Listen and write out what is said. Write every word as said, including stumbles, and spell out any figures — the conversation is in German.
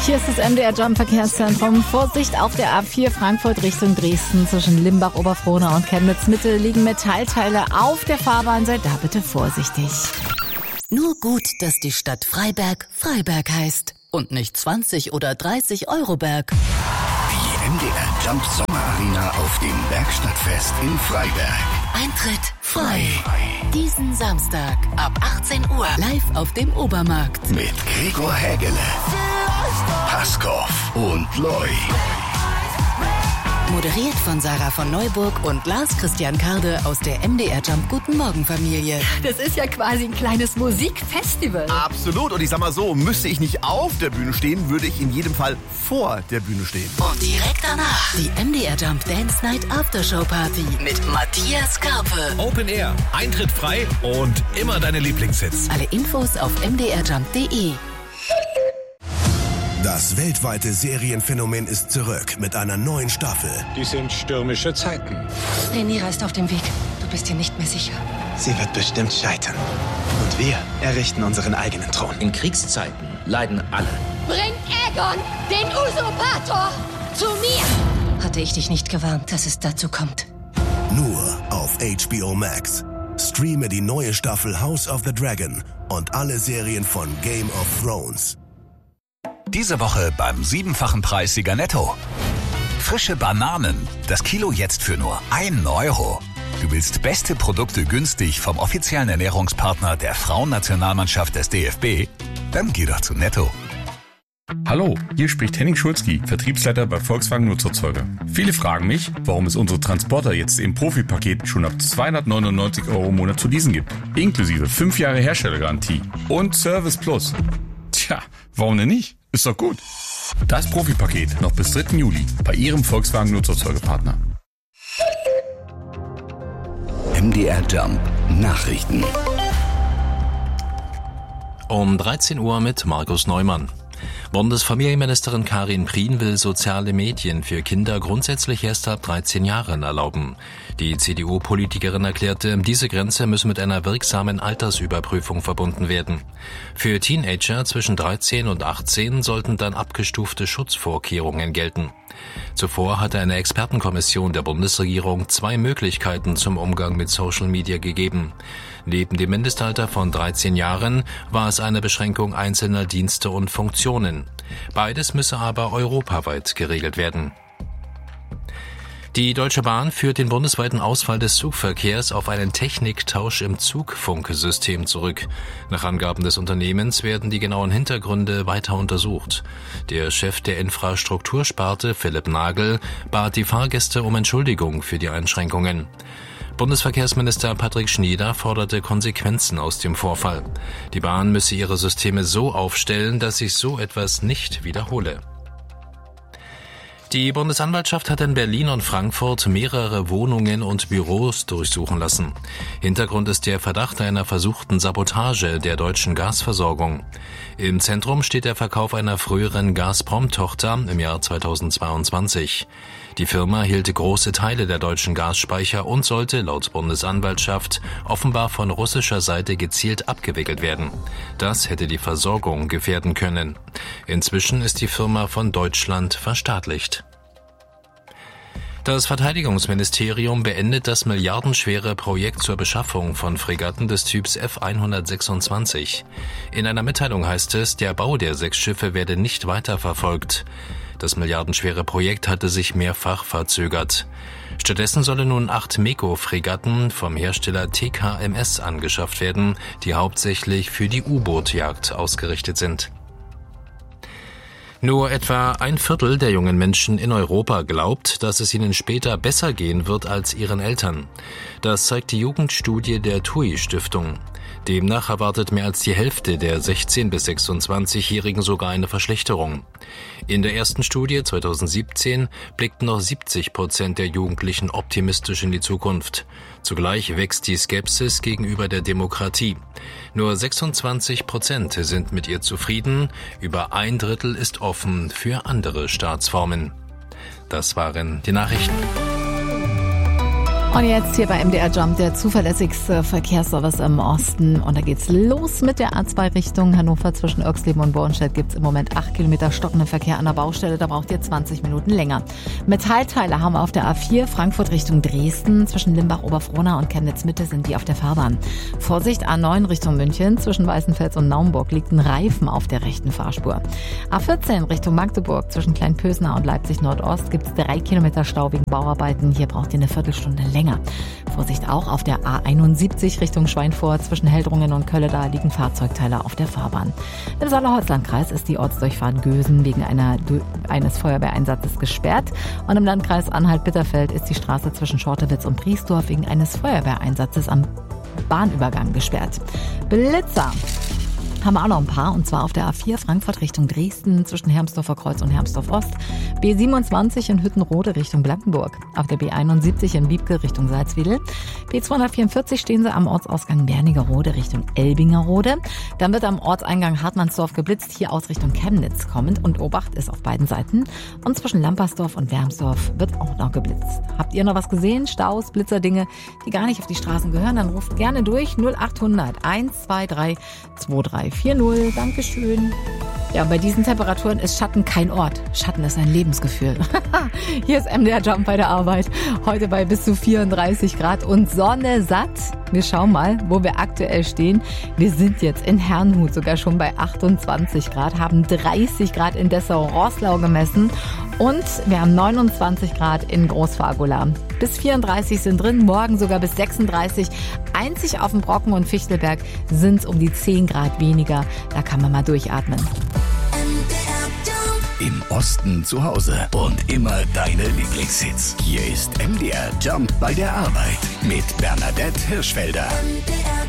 Hier ist das M D R Jump Verkehrszentrum. Vorsicht auf der A vier Frankfurt Richtung Dresden. Zwischen Limbach, Oberfrohna und Chemnitz Mitte liegen Metallteile auf der Fahrbahn. Seid da bitte vorsichtig. Nur gut, dass die Stadt Freiberg Freiberg heißt und nicht zwanzig oder dreißig Euro Berg. Die M D R Jump Sommerarena auf dem Bergstadtfest in Freiberg. Eintritt frei. Diesen Samstag ab achtzehn Uhr live auf dem Obermarkt. Mit Gregor Hägele, Paskov und Loy. Moderiert von Sarah von Neuburg und Lars Christian Karde aus der M D R Jump Guten Morgen Familie. Das ist ja quasi ein kleines Musikfestival. Absolut. Und ich sag mal so, müsste ich nicht auf der Bühne stehen, würde ich in jedem Fall vor der Bühne stehen. Und direkt danach die M D R Jump Dance Night Aftershow Party mit Matthias Karpe. Open Air, Eintritt frei und immer deine Lieblingshits. Alle Infos auf m d r jump punkt d e. Das weltweite Serienphänomen ist zurück mit einer neuen Staffel. Die sind stürmische Zeiten. Rhaenyra ist auf dem Weg. Du bist dir nicht mehr sicher. Sie wird bestimmt scheitern. Und wir errichten unseren eigenen Thron. In Kriegszeiten leiden alle. Bringt Aegon, den Usurpator, zu mir! Hatte ich dich nicht gewarnt, dass es dazu kommt? Nur auf H B O Max. Streame die neue Staffel House of the Dragon und alle Serien von Game of Thrones. Diese Woche beim siebenfachen Preissieger Netto. Frische Bananen. Das Kilo jetzt für nur ein Euro. Du willst beste Produkte günstig vom offiziellen Ernährungspartner der Frauennationalmannschaft des D F B? Dann geh doch zu Netto. Hallo, hier spricht Henning Schulzki, Vertriebsleiter bei Volkswagen Nutzerzeuger. Viele fragen mich, warum es unsere Transporter jetzt im Profipaket schon ab zweihundertneunundneunzig Euro im Monat zu leasen gibt. Inklusive fünf Jahre Herstellergarantie und Service Plus. Tja, warum denn nicht? Ist doch gut. Das Profipaket noch bis dritten Juli bei Ihrem Volkswagen Nutzerzeugerpartner. M D R Jump Nachrichten. Um dreizehn Uhr mit Markus Neumann. Bundesfamilienministerin Karin Prien will soziale Medien für Kinder grundsätzlich erst ab dreizehn Jahren erlauben. Die C D U-Politikerin erklärte, diese Grenze müsse mit einer wirksamen Altersüberprüfung verbunden werden. Für Teenager zwischen dreizehn und achtzehn sollten dann abgestufte Schutzvorkehrungen gelten. Zuvor hatte eine Expertenkommission der Bundesregierung zwei Möglichkeiten zum Umgang mit Social Media gegeben. Neben dem Mindestalter von dreizehn Jahren war es eine Beschränkung einzelner Dienste und Funktionen. Beides müsse aber europaweit geregelt werden. Die Deutsche Bahn führt den bundesweiten Ausfall des Zugverkehrs auf einen Techniktausch im Zugfunksystem zurück. Nach Angaben des Unternehmens werden die genauen Hintergründe weiter untersucht. Der Chef der Infrastruktursparte, Philipp Nagel, bat die Fahrgäste um Entschuldigung für die Einschränkungen. Bundesverkehrsminister Patrick Schnieder forderte Konsequenzen aus dem Vorfall. Die Bahn müsse ihre Systeme so aufstellen, dass sich so etwas nicht wiederhole. Die Bundesanwaltschaft hat in Berlin und Frankfurt mehrere Wohnungen und Büros durchsuchen lassen. Hintergrund ist der Verdacht einer versuchten Sabotage der deutschen Gasversorgung. Im Zentrum steht der Verkauf einer früheren Gazprom-Tochter im Jahr zweitausendzweiundzwanzig. Die Firma hielt große Teile der deutschen Gasspeicher und sollte laut Bundesanwaltschaft offenbar von russischer Seite gezielt abgewickelt werden. Das hätte die Versorgung gefährden können. Inzwischen ist die Firma von Deutschland verstaatlicht. Das Verteidigungsministerium beendet das milliardenschwere Projekt zur Beschaffung von Fregatten des Typs F hundertsechsundzwanzig. In einer Mitteilung heißt es, der Bau der sechs Schiffe werde nicht weiterverfolgt. Das milliardenschwere Projekt hatte sich mehrfach verzögert. Stattdessen sollen nun acht Meko-Fregatten vom Hersteller T K M S angeschafft werden, die hauptsächlich für die U-Boot-Jagd ausgerichtet sind. Nur etwa ein Viertel der jungen Menschen in Europa glaubt, dass es ihnen später besser gehen wird als ihren Eltern. Das zeigt die Jugendstudie der T U I-Stiftung. Demnach erwartet mehr als die Hälfte der sechzehn- bis sechsundzwanzigjährigen sogar eine Verschlechterung. In der ersten Studie zweitausendsiebzehn blickten noch siebzig Prozent der Jugendlichen optimistisch in die Zukunft. Zugleich wächst die Skepsis gegenüber der Demokratie. Nur sechsundzwanzig Prozent sind mit ihr zufrieden, über ein Drittel ist offen für andere Staatsformen. Das waren die Nachrichten. Und jetzt hier bei M D R Jump, der zuverlässigste Verkehrsservice im Osten. Und da geht's los mit der A zwei Richtung Hannover. Zwischen Oerxleben und Bornstedt gibt's im Moment acht Kilometer stockenden Verkehr an der Baustelle. Da braucht ihr zwanzig Minuten länger. Metallteile haben wir auf der A vier Frankfurt Richtung Dresden. Zwischen Limbach-Oberfrohna und Chemnitz-Mitte sind die auf der Fahrbahn. Vorsicht, A neun Richtung München. Zwischen Weißenfels und Naumburg liegt ein Reifen auf der rechten Fahrspur. A vierzehn Richtung Magdeburg. Zwischen Kleinpösner und Leipzig-Nordost gibt's drei Kilometer Stau wegen Bauarbeiten. Hier braucht ihr eine Viertelstunde länger. Vorsicht auch auf der A einundsiebzig Richtung Schweinfurt. Zwischen Heldrungen und Kölle, da liegen Fahrzeugteile auf der Fahrbahn. Im Saale-Holzland-Kreis ist die Ortsdurchfahrt Gösen wegen einer, eines Feuerwehreinsatzes gesperrt. Und im Landkreis Anhalt-Bitterfeld ist die Straße zwischen Schortewitz und Briesdorf wegen eines Feuerwehreinsatzes am Bahnübergang gesperrt. Blitzer haben wir auch noch ein paar, und zwar auf der A vier Frankfurt Richtung Dresden zwischen Hermsdorfer Kreuz und Hermsdorf Ost, B siebenundzwanzig in Hüttenrode Richtung Blankenburg, auf der B einundsiebzig in Wiebke Richtung Salzwedel, B zweihundertvierundvierzig stehen sie am Ortsausgang Bernigerode Richtung Elbingerode, dann wird am Ortseingang Hartmannsdorf geblitzt, hier aus Richtung Chemnitz kommend, und Obacht ist auf beiden Seiten, und zwischen Lampersdorf und Wermsdorf wird auch noch geblitzt. Habt ihr noch was gesehen? Staus, Blitzerdinge, die gar nicht auf die Straßen gehören? Dann ruft gerne durch null achthundert eins zwei drei zwei drei vier null. Dankeschön. Ja, bei diesen Temperaturen ist Schatten kein Ort. Schatten ist ein Lebensgefühl. Hier ist M D R Jump bei der Arbeit. Heute bei bis zu vierunddreißig Grad und Sonne satt. Wir schauen mal, wo wir aktuell stehen. Wir sind jetzt in Herrnhut sogar schon bei achtundzwanzig Grad, haben dreißig Grad in Dessau-Roßlau gemessen und wir haben neunundzwanzig Grad in Großfargola. Bis vierunddreißig sind drin, morgen sogar bis sechsunddreißig. Einzig auf dem Brocken und Fichtelberg sind es um die zehn Grad weniger. Da kann man mal durchatmen. Im Osten zu Hause und immer deine Lieblingshits. Hier ist M D R Jump bei der Arbeit mit Bernadette Hirschfelder. M D R